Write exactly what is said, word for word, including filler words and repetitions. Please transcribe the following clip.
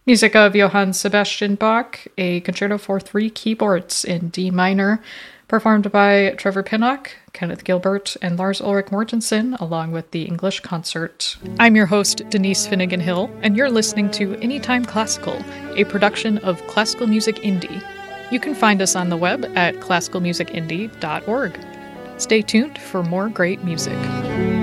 Music of Johann Sebastian Bach, a concerto for three keyboards in D minor, performed by Trevor Pinnock, Kenneth Gilbert, and Lars Ulrich Mortensen, along with the English Concert. I'm your host, Denise Finnegan Hill, and you're listening to Anytime Classical, a production of Classical Music Indie. You can find us on the web at classical music indie dot org. Stay tuned for more great music.